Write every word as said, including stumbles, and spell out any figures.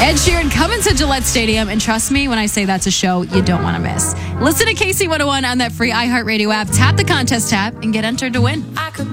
Ed Sheeran coming to Gillette Stadium, and trust me when I say that's a show you don't want to miss. Listen to K C one oh one on that free iHeartRadio app. Tap the contest tab and get entered to win.